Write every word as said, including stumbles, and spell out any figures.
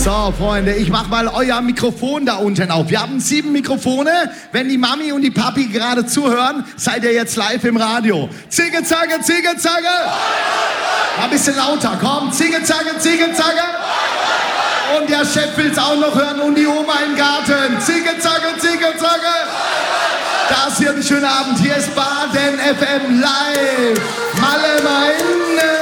So, Freunde, ich mach mal euer Mikrofon da unten auf. Wir haben sieben Mikrofone. Wenn die Mami und die Papi gerade zuhören, seid ihr jetzt live im Radio. Zicke, zacke, zicke, zacke. Ein bisschen lauter, komm. Zicke, zacke, zicke, zacke. Und der Chef will's auch noch hören und die Oma im Garten. Zicke, zacke, zicke, zacke. Das wird ein schöner Abend. Hier ist Baden F M live. Malle, meine.